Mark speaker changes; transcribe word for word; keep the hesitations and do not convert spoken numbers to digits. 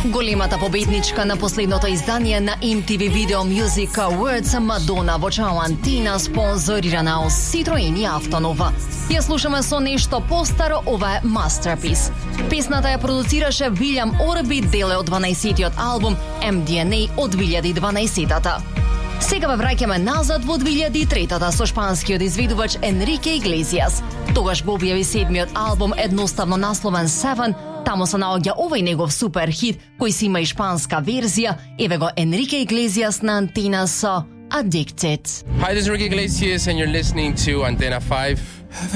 Speaker 1: Големата победничка на последното издание на Ем Ти Ви Video Music Awards, Мадона во чао Антина, спонзорирана од Citroen и Автонова. Ја слушаме со нешто постаро, ова е Masterpiece. Песната ја продуцираше Вилјам Орби, дел од дванаесеттиот албум Ем Ди Ен Ей од две илјади и дванаесеттата. Сега ве враќаме назад во две илјади и третата со шпанскиот изведувач Енрике Иглесиас. Тогаш го објави седмиот албум, едноставно насловен Seven. Таму се наоѓа овој негов супер хит, кој си има и шпанска верзија. Еве го Енрике Иглесиас на Антина со Addicted.
Speaker 2: Hi, this is Enrique Iglesias and you're listening to Antena five.